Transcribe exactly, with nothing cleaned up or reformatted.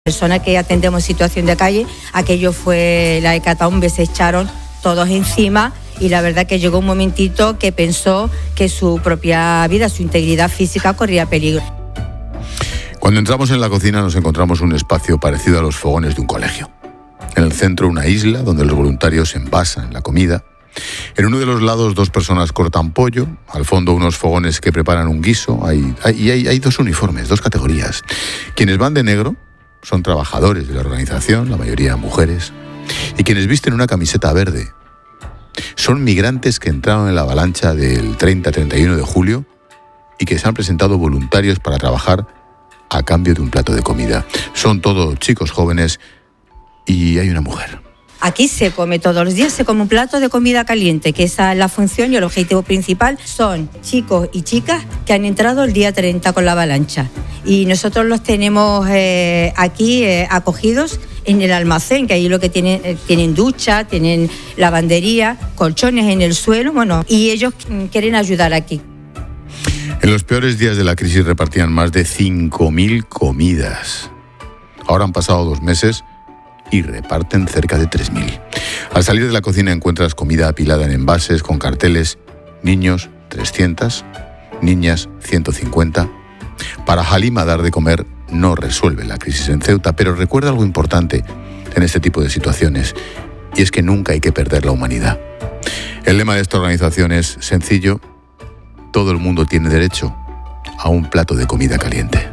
Personas que atendemos situación de calle, aquello fue la hecatombe, se echaron todos encima y la verdad que llegó un momentito que pensó que su propia vida, su integridad física corría peligro. Cuando entramos en la cocina nos encontramos un espacio parecido a los fogones de un colegio. En el centro una isla donde los voluntarios envasan la comida. En uno de los lados dos personas cortan pollo, al fondo unos fogones que preparan un guiso, hay, hay, y hay, hay dos uniformes, dos categorías. Quienes van de negro son trabajadores de la organización, la mayoría mujeres, y quienes visten una camiseta verde son migrantes que entraron en la avalancha del treinta a treinta y uno de julio y que se han presentado voluntarios para trabajar a cambio de un plato de comida. Son todos chicos jóvenes y hay una mujer. Aquí se come todos los días, se come un plato de comida caliente, que esa es la función y el objetivo principal. Son chicos y chicas que han entrado el día treinta con la avalancha. Y nosotros los tenemos eh, aquí eh, acogidos en el almacén, que ahí lo que tienen, eh, tienen ducha, tienen lavandería, colchones en el suelo, bueno, y ellos quieren ayudar aquí. En los peores días de la crisis repartían más de cinco mil comidas. Ahora han pasado dos meses y reparten cerca de tres mil. Al salir de la cocina encuentras comida apilada en envases con carteles: niños trescientos, niñas ciento cincuenta. Para Halima, dar de comer no resuelve la crisis en Ceuta, pero recuerda algo importante en este tipo de situaciones, y es que nunca hay que perder la humanidad. El lema de esta organización es sencillo: todo el mundo tiene derecho a un plato de comida caliente.